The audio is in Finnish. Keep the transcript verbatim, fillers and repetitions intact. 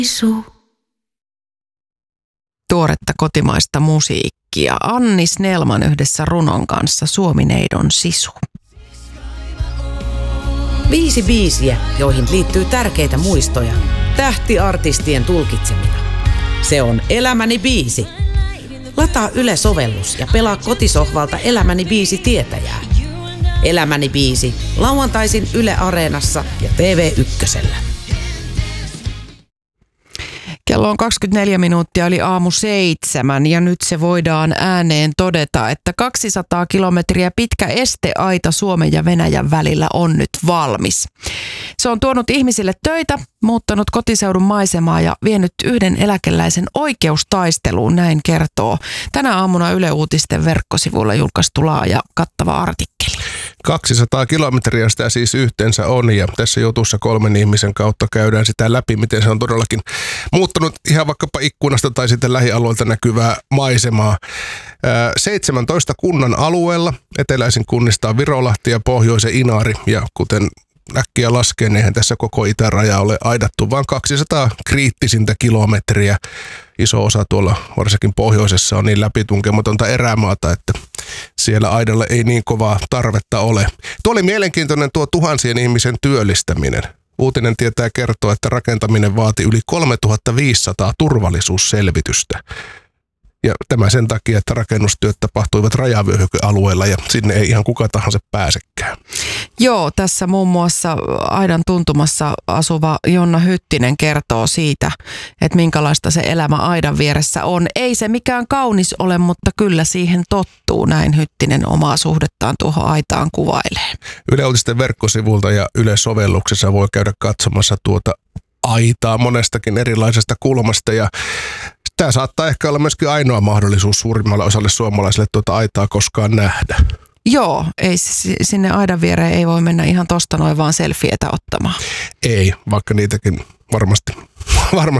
Sisu. Tuoretta kotimaista musiikkia. Anni Snellman yhdessä runon kanssa Suomineidon Sisu. Viisi biisiä, joihin liittyy tärkeitä muistoja. Tähtiartistien tulkitsemina. Se on Elämäni biisi. Lataa Yle-sovellus ja pelaa kotisohvalta Elämäni biisi tietäjää. Elämäni biisi. Lauantaisin Yle Areenassa ja T V Ykkösellä. Kello on kaksikymmentäneljä minuuttia eli aamu seitsemän ja nyt se voidaan ääneen todeta, että kaksisataa kilometriä pitkä esteaita Suomen ja Venäjän välillä on nyt valmis. Se on tuonut ihmisille töitä, muuttanut kotiseudun maisemaa ja vienyt yhden eläkeläisen oikeustaisteluun, näin kertoo tänä aamuna Yle Uutisten verkkosivuilla julkaistu laaja kattava artikkeli. kaksisataa kilometriä sitä siis yhteensä on ja tässä jutussa kolmen ihmisen kautta käydään sitä läpi, miten se on todellakin muuttanut ihan vaikkapa ikkunasta tai sitten lähialueelta näkyvää maisemaa. seitsemäntoista kunnan alueella, eteläisin kunnista on Virolahti ja pohjoisen Inari ja kuten äkkiä laskee, niin eihän tässä koko itäraja ole aidattu, vaan kaksisataa kriittisintä kilometriä. Iso osa tuolla varsinkin pohjoisessa on niin läpitunkematonta erämaata, että siellä aidalle ei niin kovaa tarvetta ole. Tuo oli mielenkiintoinen tuo tuhansien ihmisen työllistäminen. Uutinen tietää kertoa, että rakentaminen vaati yli kolmetuhattaviisisataa turvallisuusselvitystä. Ja tämä sen takia, että rakennustyöt tapahtuivat rajavyöhykealueella ja sinne ei ihan kuka tahansa pääsekään. Joo, tässä muun muassa aidan tuntumassa asuva Jonna Hyttinen kertoo siitä, että minkälaista se elämä aidan vieressä on. Ei se mikään kaunis ole, mutta kyllä siihen tottuu, näin Hyttinen omaa suhdettaan tuohon aitaan kuvailee. Yle Uutisten verkkosivulta ja Yle-sovelluksessa voi käydä katsomassa tuota aitaa monestakin erilaisesta kulmasta ja tämä saattaa ehkä olla myöskin ainoa mahdollisuus suurimmalle osalle suomalaisille tuota aitaa koskaan nähdä. Joo, ei, sinne aidan viereen ei voi mennä ihan tosta noin vaan selfietä ottamaan. Ei, vaikka niitäkin varmasti, varmasti